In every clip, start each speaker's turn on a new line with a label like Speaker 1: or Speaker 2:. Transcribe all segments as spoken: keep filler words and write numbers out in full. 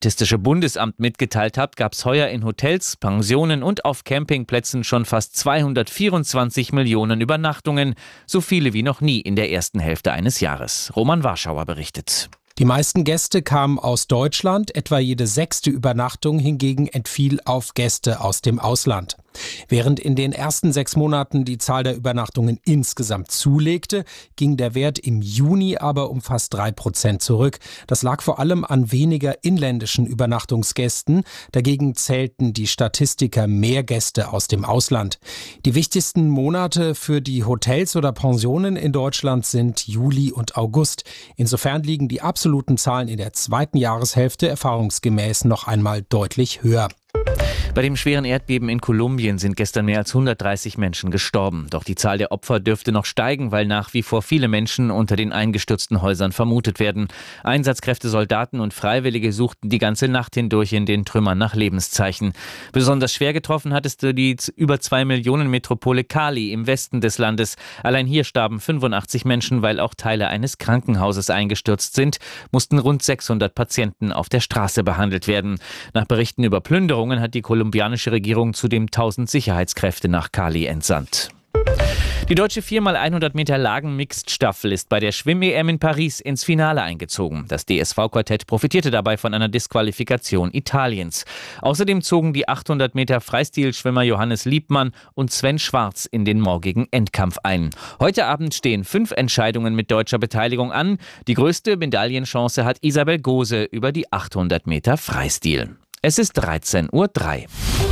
Speaker 1: Statistische Bundesamt mitgeteilt hat, gab es heuer in Hotels, Pensionen und auf Campingplätzen schon fast zweihundertvierundzwanzig Millionen Übernachtungen, so viele wie noch nie in der ersten Hälfte eines Jahres. Roman Warschauer berichtet.
Speaker 2: Die meisten Gäste kamen aus Deutschland, etwa jede sechste Übernachtung hingegen entfiel auf Gäste aus dem Ausland. Während in den ersten sechs Monaten die Zahl der Übernachtungen insgesamt zulegte, ging der Wert im Juni aber um fast drei Prozent zurück. Das lag vor allem an weniger inländischen Übernachtungsgästen. Dagegen zählten die Statistiker mehr Gäste aus dem Ausland. Die wichtigsten Monate für die Hotels oder Pensionen in Deutschland sind Juli und August. Insofern liegen die absoluten Zahlen in der zweiten Jahreshälfte erfahrungsgemäß noch einmal deutlich höher.
Speaker 1: Bei dem schweren Erdbeben in Kolumbien sind gestern mehr als hundertdreißig Menschen gestorben. Doch die Zahl der Opfer dürfte noch steigen, weil nach wie vor viele Menschen unter den eingestürzten Häusern vermutet werden. Einsatzkräfte, Soldaten und Freiwillige suchten die ganze Nacht hindurch in den Trümmern nach Lebenszeichen. Besonders schwer getroffen hat es die über zwei Millionen Metropole Cali im Westen des Landes. Allein hier starben fünfundachtzig Menschen, weil auch Teile eines Krankenhauses eingestürzt sind, mussten rund sechshundert Patienten auf der Straße behandelt werden. Nach Berichten über Plünderungen hat die kolumbianische Regierung zudem tausend Sicherheitskräfte nach Cali entsandt. Die deutsche vier mal hundert Meter Lagen-Mixed-Staffel ist bei der Schwimm-E M in Paris ins Finale eingezogen. Das D S V-Quartett profitierte dabei von einer Disqualifikation Italiens. Außerdem zogen die achthundert Meter Freistilschwimmer Johannes Liebmann und Sven Schwarz in den morgigen Endkampf ein. Heute Abend stehen fünf Entscheidungen mit deutscher Beteiligung an. Die größte Medaillenchance hat Isabel Gose über die achthundert Meter Freistil. Es ist dreizehn Uhr drei.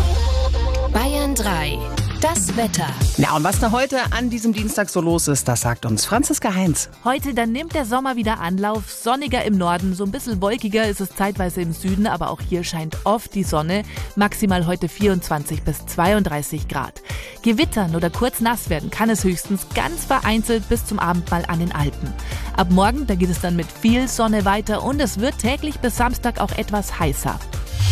Speaker 3: Bayern drei. Das Wetter.
Speaker 4: Ja, und was da heute an diesem Dienstag so los ist, das sagt uns Franziska Heinz.
Speaker 5: Heute, dann nimmt der Sommer wieder Anlauf. Sonniger im Norden, so ein bisschen wolkiger ist es zeitweise im Süden, aber auch hier scheint oft die Sonne. Maximal heute vierundzwanzig bis zweiunddreißig Grad. Gewittern oder kurz nass werden kann es höchstens ganz vereinzelt bis zum Abend mal an den Alpen. Ab morgen, da geht es dann mit viel Sonne weiter und es wird täglich bis Samstag auch etwas heißer.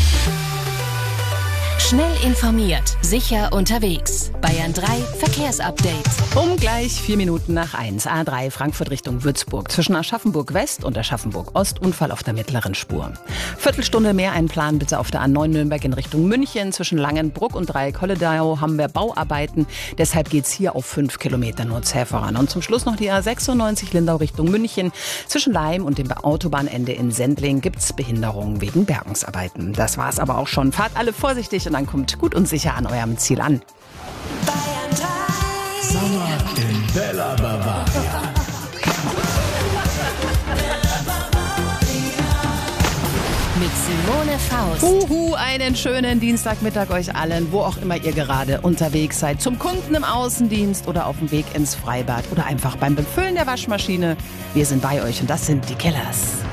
Speaker 3: Schnell informiert, sicher unterwegs. Bayern drei Verkehrsupdate.
Speaker 4: Um gleich vier Minuten nach eins. A drei Frankfurt Richtung Würzburg. Zwischen Aschaffenburg West und Aschaffenburg Ost Unfall auf der mittleren Spur. Viertelstunde mehr einplanen bitte auf der A neun Nürnberg in Richtung München. Zwischen Langenbruck und Dreieck-Holledau haben wir Bauarbeiten. Deshalb geht's hier auf fünf Kilometer nur zäh voran. Und zum Schluss noch die A sechsundneunzig Lindau Richtung München. Zwischen Laim und dem Autobahnende in Sendling gibt's Behinderungen wegen Bergungsarbeiten. Das war's aber auch schon. Fahrt alle vorsichtig und dann kommt gut und sicher an eurem Ziel an.
Speaker 3: Bayern drei.
Speaker 6: Sommer in Bella Bavaria.
Speaker 3: Mit Simone Faust.
Speaker 4: Uhu, einen schönen Dienstagmittag euch allen, wo auch immer ihr gerade unterwegs seid. Zum Kunden im Außendienst oder auf dem Weg ins Freibad oder einfach beim Befüllen der Waschmaschine. Wir sind bei euch und das sind die Killers.